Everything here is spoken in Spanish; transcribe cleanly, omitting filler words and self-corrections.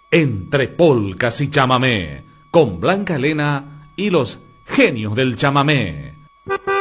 Entre polcas y chamamé, con Blanca Elena y los genios del chamamé.